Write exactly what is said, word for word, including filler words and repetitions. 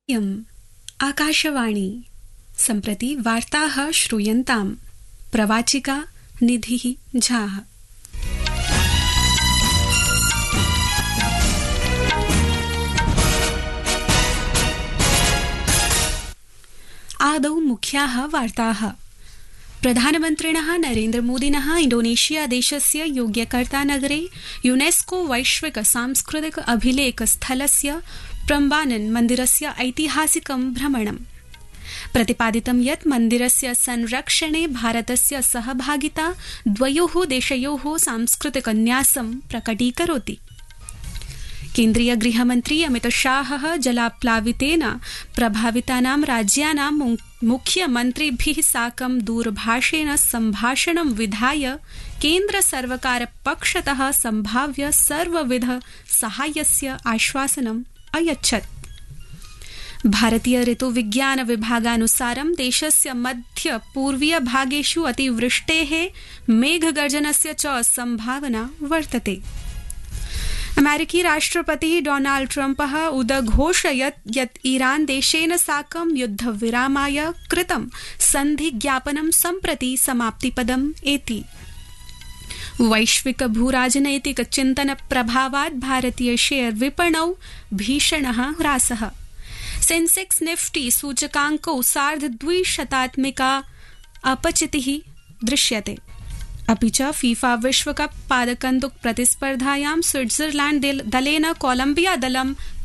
इयम् आकाशवाणी सम्प्रति वार्ताः श्रूयन्ताम् प्रवाचिका निधिः झा। आदौ मुख्याः वार्ताः। प्रधानमन्त्रिणः नरेन्द्रमोदिनः इंडोनेशिया देशस्य योग्यकर्ता नगरे यूनेस्को वैश्विक सांस्कृतिक अभिलेख स्थलस्य प्रम्बानन् मन्दिरस्य ऐतिहासिकं भ्रमणम्। प्रतिपादितं यत् मन्दिरस्य संरक्षणे भारतस्य सहभागिता द्वयोः देशयोः सांस्कृतिक न्यासं प्रकटीकरोति। केन्द्रीय गृहमन्त्री अमितशाहः जलाप्लावितेन प्रभावितानां राज्यानां मुख्यमन्त्रिभिः साकं दूरभाषेण सम्भाषणं विधाय केन्द्रसर्वकार पक्षतः सम्भाव्य सर्वविध साहाय्यस्य आश्वासनम् अयच्छत्। भारतीय ऋतुविज्ञान विभागानुसारं देशस्य मध्य पूर्वीय भागेषु अतिवृष्टेः मेघगर्जनस्य च सम्भावना वर्तते। अमेरिकी राष्ट्रपतिः डोनाल्ड ट्रम्पः उदघोषयत् यत् ईरान देशेन साकं युद्धविरामाय कृतं सन्धिज्ञापनं सम्प्रति समाप्तिपदम् एति। वैश्विक भूराजनैतिक चिन्तन प्रभावात् भारतीय शेयर विपणौ भीषणः ह्रासः। सेंसेक्स निफ्टी सूचकाङ्कौ सार्धद्विशतात्मिका अपचितिः दृश्यते। अपि च फीफा विश्वकप पादकन्दुक प्रतिस्पर्धायां स्विट्जरलैंड दलेन कोलंबिया दलं